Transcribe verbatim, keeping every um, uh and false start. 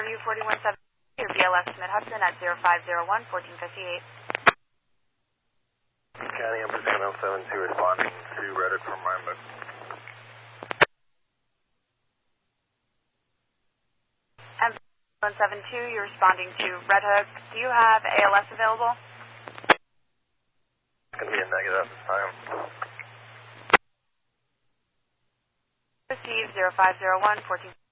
W four one seven two, B L S Smith Hudson at zero five zero one, fourteen fifty-eight. County Empress one oh seven two responding to Red Hook from Rhinebeck. Empress one seven two, you're responding to Red Hook. Do you have A L S available? It's going to be a negative at this time. Receive zero five zero one, fourteen.